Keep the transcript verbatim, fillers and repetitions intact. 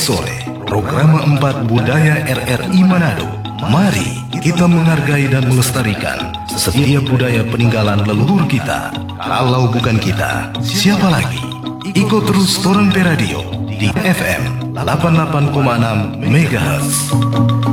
sore, program empat Budaya R R I Manado. Mari kita menghargai dan melestarikan setiap budaya peninggalan leluhur kita. Kalau bukan kita, siapa lagi? Ikut terus Torang Pe Radio di F M delapan puluh delapan koma enam megahertz.